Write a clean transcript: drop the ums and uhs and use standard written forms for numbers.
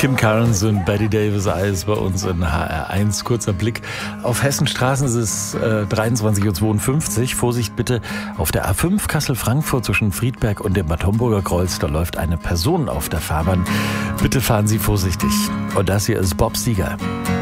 Kim Carnes und Betty Davis Eyes bei uns in HR1. Kurzer Blick auf Hessenstraßen. Es ist 23:52 Uhr. Vorsicht bitte auf der A5 Kassel-Frankfurt zwischen Friedberg und dem Bad Homburger Kreuz. Da läuft eine Person auf der Fahrbahn. Bitte fahren Sie vorsichtig. Und das hier ist Bob Seger.